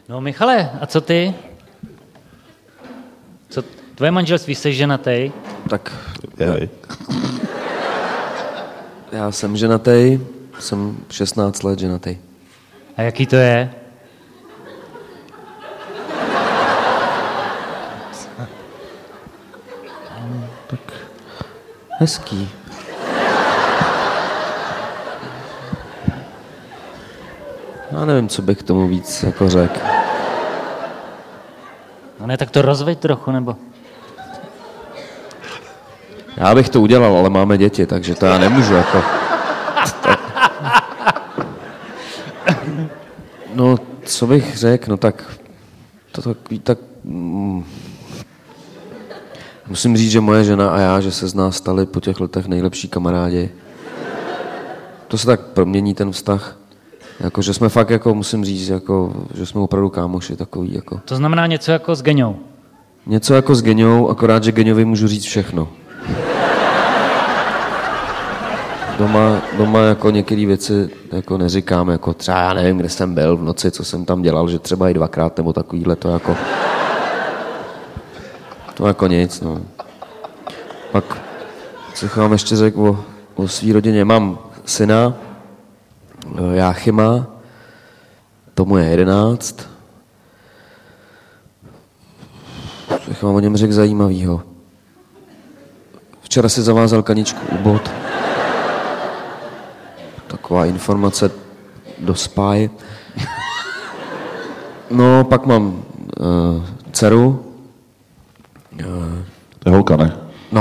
No Michale, a co ty? Co tvoje manželství, jsi ženatej? Tak já jsem ženatej, jsem 16 let ženatej. A jaký to je? Tak hezký. Já nevím, co bych k tomu víc jako řekl. No ne, tak to rozveď trochu, nebo? Já bych to udělal, ale máme děti, takže to já nemůžu jako... No, co bych řekl, no tak... Musím říct, že moje žena a já, že se z nás stali po těch letech nejlepší kamarádi. To se tak promění ten vztah. Jako, že jsme fakt, jako, musím říct, jako, že jsme opravdu kámoši takový. Jako. To znamená něco jako s Geňou. Něco jako s Geňou, akorát, že Geňovi můžu říct všechno. Doma jako některé věci jako neříkám, jako třeba já nevím, kde jsem byl v noci, co jsem tam dělal, že třeba i 2krát nebo takovýhle, to jako nic, no. Pak, co vám ještě řekl o svý rodině, mám syna, Jáchyma, tomu je 11. Co vám o něm řekl zajímavýho? Včera si zavázal kaničku u bod. Taková informace do spáje. No, pak mám dceru. To je holka, ne?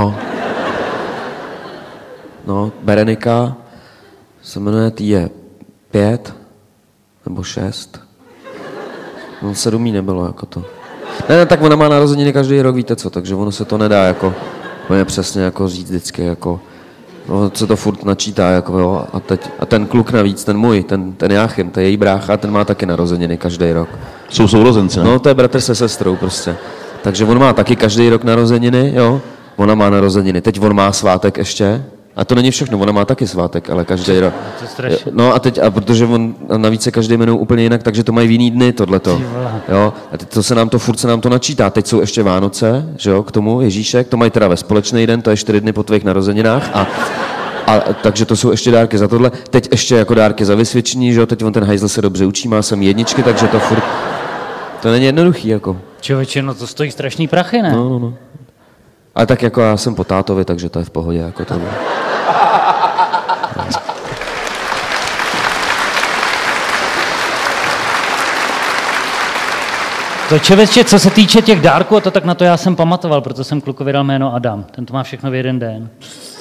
No, Berenika se jmenuje, tý je 5 nebo 6. No, 7 jí nebylo, jako to. Ne, tak ona má narozeniny každý rok, víte co, takže ono se to nedá, jako, úplně přesně, jako říct vždycky, jako, no, se to furt načítá, jako, jo, a ten kluk navíc, ten můj, ten Jáchym, to je její brácha, ten má taky narozeniny každý rok. Jsou sourozenci, ne? No, to je bratr se sestrou, prostě. Takže on má taky každý rok narozeniny, jo, ona má narozeniny, teď on má svátek ještě, a to není všechno, ona má taky svátek, ale každý rok. No a teď, a protože on navíc se každý jmenuje úplně jinak, takže to mají v jiný dny, tohleto. Jo, a teď furt se nám to načítá. Teď jsou ještě Vánoce, že jo, k tomu Ježíšek, to mají teda ve společný den, to je 4 dny po tvých narozeninách a takže to jsou ještě dárky za tohle. Teď ještě jako dárky za vysvědčení, že jo, teď on ten hajzl se dobře učí, má sem jedničky, takže to furt, to není jednoduchý, jako. Člověče, no to stojí strašný prachy, ne? No. Ale tak jako já jsem po tátovi, takže to je v pohodě, jako to. To člověče, co se týče těch dárků, to tak na to já jsem pamatoval, proto jsem klukovi dal jméno Adam. Ten to má všechno v jeden den.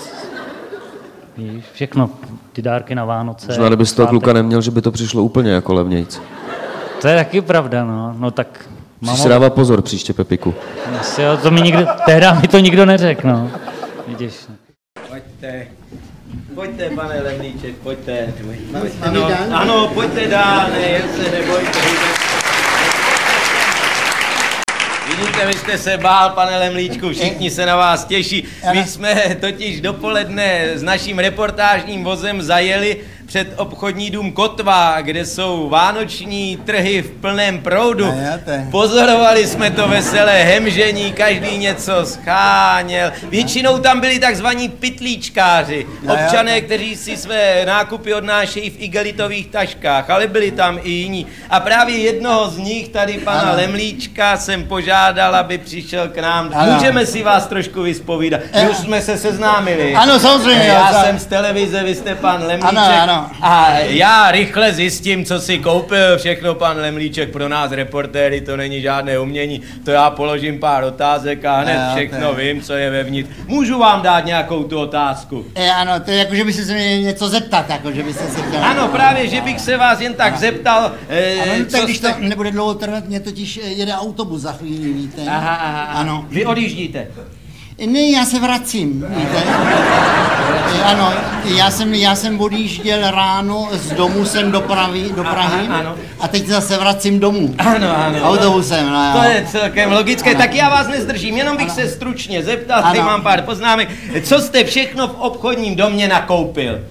Víš, všechno, ty dárky na Vánoce. Možná, kdyby z toho kluka neměl, že by to přišlo úplně jako levnějc. To je taky pravda, no. No tak... Musíš si dávat pozor příště, Pepiku. Asi jo, tehdy mi to nikdo neřekl, no. Vidíš. Pojďte, pane Lemlíček, pojďte. No, ano, pojďte dál, jen se nebojte. Vidíte, vy jste se bál, pane Lemlíčku, všichni se na vás těší. My jsme totiž dopoledne s naším reportážním vozem zajeli před obchodní dům Kotva, kde jsou vánoční trhy v plném proudu. Pozorovali jsme to veselé hemžení, každý něco scháněl. Většinou tam byli takzvaní pytlíčkáři, občané, kteří si své nákupy odnášejí v igelitových taškách, ale byli tam i jiní. A právě jednoho z nich, tady pana Lemlíčka, jsem požádal, aby přišel k nám. Můžeme si vás trošku vyspovídat. My už jsme se seznámili. Ano, samozřejmě. Já jsem z televize, vy jste pan Lemlíček. Ano. A já rychle zjistím, co si koupil všechno pan Lemlíček pro nás reportéry, to není žádné umění, to já položím pár otázek a hned všechno vím, co je vevnitř. Můžu vám dát nějakou tu otázku? Ano, to je jako, že byste se mě něco zeptat, jako, že byste se chtěl... Ano, právě, že bych se vás jen tak zeptal, ano, tak když to nebude dlouho trvat, mě totiž jede autobus za chvíli, víte? Aha. Ano. Vy odjíždíte? Ne, já se vracím, víte? Ano, já jsem odjížděl ráno z domu sem do Prahy ano. A teď zase vracím domů. Ano. Autobusem, no. To je celkem logické, tak já vás nezdržím, jenom bych se stručně zeptal, tady mám pár poznámek. Co jste všechno v obchodním domě nakoupil?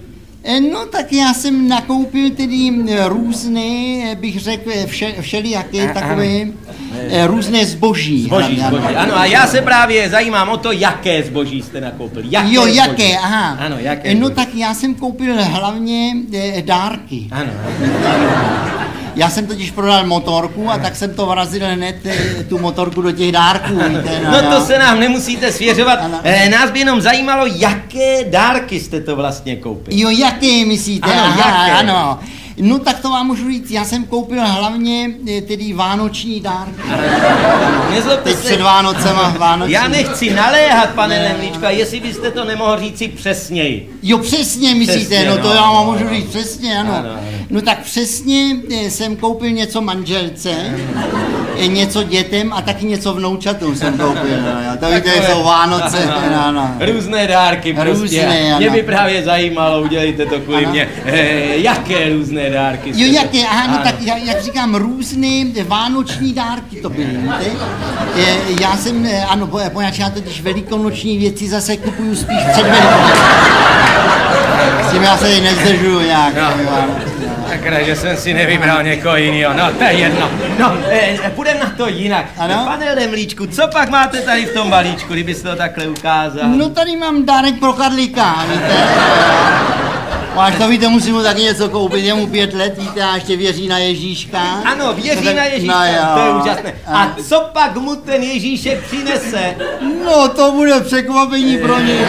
No tak já jsem nakoupil tedy různé, bych řekl, všelijaké takové různé zboží. Zboží. Ano, a já se právě zajímám o to, jaké zboží jste nakoupil. Jaké, aha. Ano, jaké No zboží. tak já jsem koupil hlavně dárky. Ano. Já jsem totiž prodal motorku a tak jsem to vrazil hned tu motorku do těch dárků. Víte, No to se nám nemusíte svěřovat. Nás by jenom zajímalo, jaké dárky jste to vlastně koupil. Jo, jaké myslíte? Ano, aha, jaké? ano. No tak to vám můžu říct, já jsem koupil hlavně tedy vánoční dárky. Nezlobte Teď se. před Vánocema vánoční. Já nechci naléhat, pane Lemlíčko, a jestli byste to nemohl říci přesněji. Jo, přesně myslíte, Přesně, no to no. já vám můžu říct přesně, ano. Ano. No tak přesně jsem koupil něco manželce, něco dětem a taky něco vnoučatům jsem koupil. No, to víte, jsou Vánoce. No. Různé dárky prostě. Různé, ano. Mě by právě zajímalo, udělejte to kvůli Ano. mě. Jaké různé dárky jste Jo, to- jaké, aha, no Ano. tak jak říkám, různé vánoční dárky to byly, víte? Já jsem, ano, poněvadž já totiž velikonoční věci zase kupuju spíš před Velikonoční. S tím já se tady nezdržuju nějak. Sakra, že jsem si nevybral někoho jiného, no to je jedno. No, půjdeme na to jinak. Ano? Pane Lemlíčku, co pak máte tady v tom balíčku, kdybyste to takhle ukázal? No tady mám dárek pro Karlíka, víte? Až to víte, musím mu taky něco koupit, je mu 5 let, víte, a ještě věří na Ježíška. Ano, věří No tak- na Ježíška, no jo. to je úžasné. A co pak mu ten Ježíšek přinese? No to bude překvapení pro něj.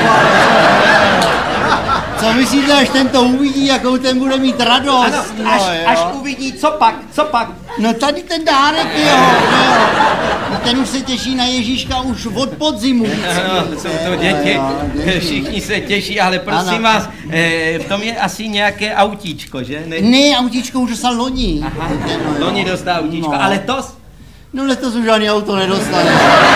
Co myslíte, až ten to uvidí, jakou ten bude mít radost? Ano, No, až jo. uvidí, co pak? No tady ten dárek, jo. Ten už se těší na Ježíška už od podzimu. Ano, jsou to děti, všichni se těší, ale prosím Ano. vás, v tom je asi nějaké autíčko, že? Ne, autíčko už dostal loni. Aha, Víte, no, jo. loni dostal autíčko, No. a letos? No letos už žádný auto nedostane.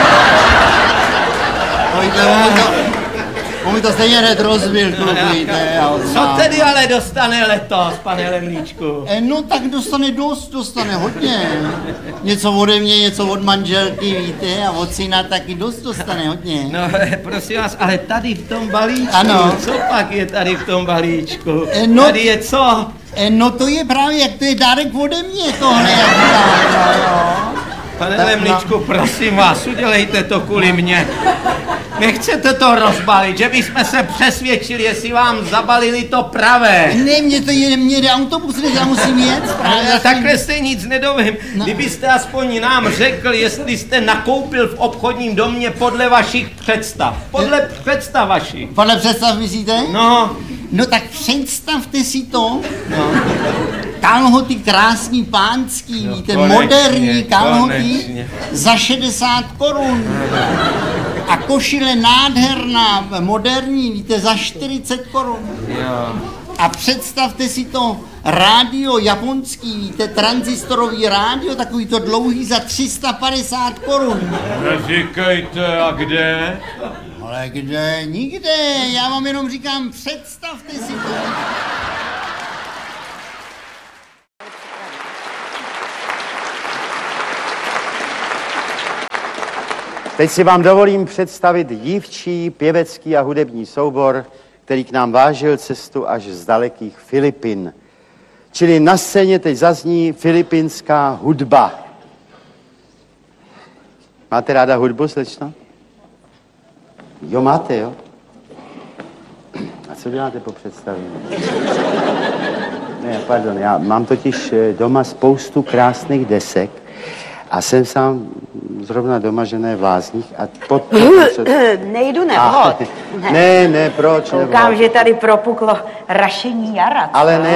On mi to stejně hned rozbil, kluk, víte. Co tedy ale dostane letos, pane Lemlíčku? No tak dostane hodně. Něco ode mě, něco od manželky, víte, a od syna taky dost dostane hodně. No, prosím vás, ale tady v tom balíčku, Ano. co pak je tady v tom balíčku? No- Tady je co? No to je právě, jak to je dárek ode mě tohle, jak říkám, no. Pane Tak, Lemlíčku, prosím vás, udělejte to kvůli mně. Nechcete to rozbalit, že bychom se přesvědčili, jestli vám zabalili to pravé. Ne, mě jde autobus, já musím jet právě. Ale takhle se nic nedovím. Kdybyste aspoň nám řekl, jestli jste nakoupil v obchodním domě podle vašich představ. Podle představ vašich. Podle představ myslíte? No, No tak představte si to. Kalhoty krásný pánský, víte, konečně, moderní kalhoty konečně. za 60 korun. A košile nádherná, moderní, víte, za 40 korun. jo. A představte si to rádio japonský, víte, transistorový rádio, takový to dlouhý za 350 korun. Neříkejte, a kde? Ale kde? Nikde, já vám jenom říkám, představte si to. Teď si vám dovolím představit dívčí pěvecký a hudební soubor, který k nám vážil cestu až z dalekých Filipin. Čili na scéně teď zazní filipinská hudba. Máte ráda hudbu, slečno? Jo, máte, jo? A co děláte po představení? Ne, pardon, já mám totiž doma spoustu krásných desek a jsem sám zrovna doma, že ne v Lázních a Nejdu nevhod. Ne, proč nevhod? Koukám, že tady propuklo rašení jara. Ale ne,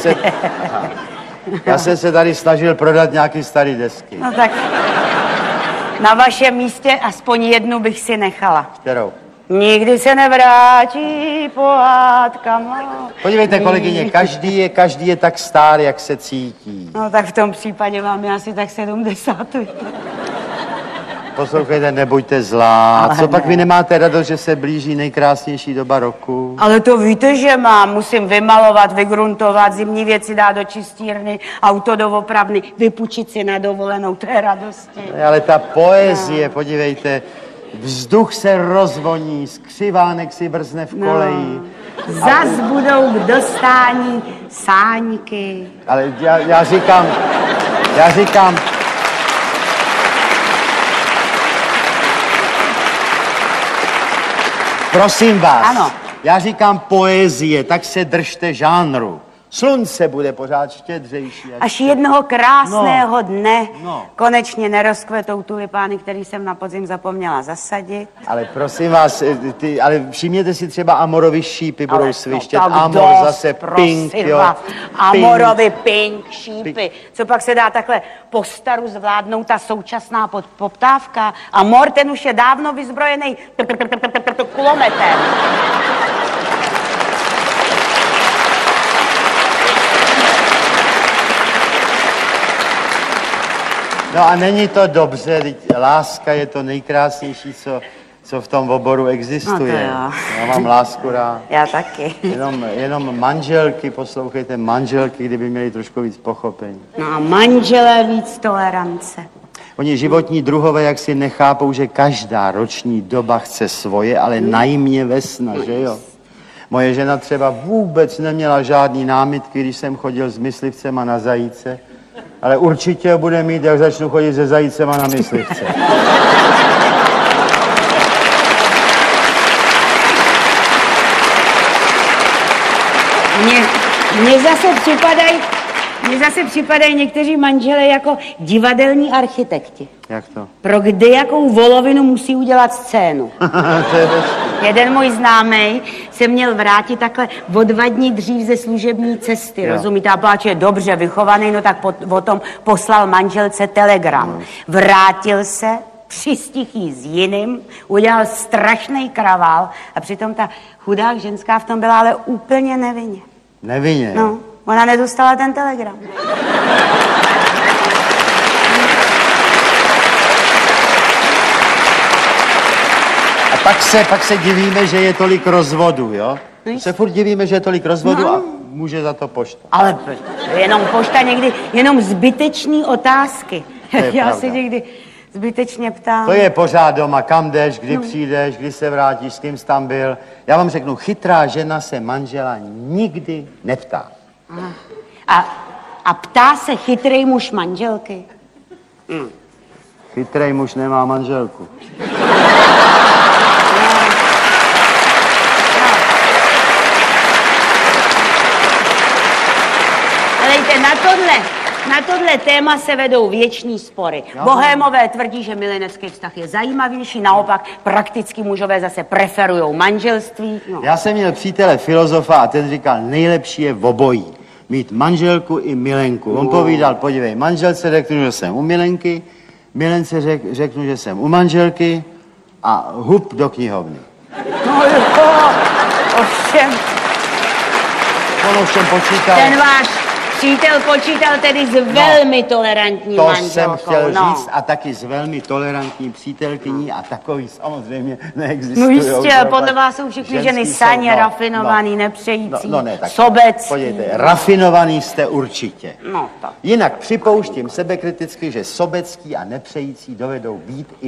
já jsem se tady snažil prodat nějaký starý desky. No tak na vašem místě aspoň jednu bych si nechala. Kterou? Nikdy se nevrátí pohádkama. Podívejte, kolegyně, každý je tak star, jak se cítí. No tak v tom případě mám já asi tak 70. Poslouchejte, nebuďte zlá. Ale Co pak ne. vy nemáte radost, že se blíží nejkrásnější doba roku? Ale to víte, že mám. Musím vymalovat, vygruntovat, zimní věci dát do čistírny, auto do opravny, vypůjčit si na dovolenou, to je radosti. Ale ta poezie, podívejte, vzduch se rozvoní, skřivánek si brzne v koleji. Zas budou k dostání sáňky. Ale já říkám, prosím vás, Ano. já říkám poezie, tak se držte žánru. Slunce bude pořád štědřejší. Až jednoho krásného dne No. konečně nerozkvetou tulipány, který jsem na podzim zapomněla zasadit. Ale prosím vás, ale všimněte si třeba amorovy šípy budou svištět. tak Amor dost, zase pink, prosím jo. vás. Pink. Amorovy pink šípy. Co pak se dá takhle po staru zvládnout ta současná poptávka? Amor, ten už je dávno vyzbrojený kulometem. No a není to dobře, teď láska je to nejkrásnější, co v tom oboru existuje. No to jo. Já mám lásku rád. Já taky. Jenom manželky, poslouchejte, manželky, kdyby měli trošku víc pochopení. No a manželé víc tolerance. Oni životní druhové jak si nechápou, že každá roční doba chce svoje, ale najmě vesna, že jo? Moje žena třeba vůbec neměla žádný námitky, když jsem chodil s myslivcema na zajíce, ale určitě bude mít, jak začnu chodit se zajícema na myslivce. Mně zase připadají někteří manželé jako divadelní architekti. Jak to? Pro kdejakou volovinu musí udělat scénu. To je hezký. Jeden můj známej se měl vrátit takhle o 2 dní dřív ze služební cesty, Jo. rozumíte? A páč je dobře vychovaný, no tak o tom poslal manželce telegram. Vrátil se, přistihl jí s jiným, udělal strašný kravál a přitom ta chudá ženská v tom byla ale úplně nevinně. Nevinně. No, ona nedostala ten telegram. A pak se divíme, že je tolik rozvodů, jo? Se furt divíme, že je tolik rozvodů a může za to pošta. Ale jenom pošta někdy, jenom zbytečný otázky. je Já pravda. se někdy zbytečně ptám. To je pořád doma, kam jdeš, kdy přijdeš, kdy se vrátíš, s kým jsi tam byl. Já vám řeknu, chytrá žena se manžela nikdy neptá. A ptá se chytrý muž manželky? Chytrej muž nemá manželku. Helejte, na tohle téma se vedou věčný spory. Bohémové tvrdí, že milenecký vztah je zajímavější, naopak prakticky mužové zase preferují manželství. No. Já jsem měl přítele filozofa a ten říkal, nejlepší je v obojí. Mít manželku i milenku. On povídal, podívej, manželce řeknu, že jsem u milenky, milence řeknu, že jsem u manželky a hup do knihovny. No jo, ovšem, On ovšem počítal. ten váš přítel počítal tedy s velmi tolerantní To manželkou. jsem chtěl no. říct a taky s velmi tolerantní přítelkyní a takový samozřejmě No neexistují. jistě, podle vás jsou všechny ženy saně, rafinovaný, nepřející, No ne, tak sobecký. podívejte, rafinovaný jste určitě. No tak. Jinak připouštím sebekriticky, že sobecký a nepřející dovedou být i